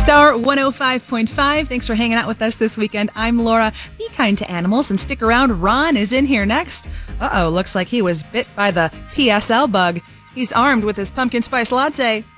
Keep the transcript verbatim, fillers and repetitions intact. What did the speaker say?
Star one oh five point five. Thanks for hanging out with us this weekend. I'm Laura. Be kind to animals and stick around. Ron is in here next. Uh-oh, looks like he was bit by the P S L bug. He's armed with his pumpkin spice latte.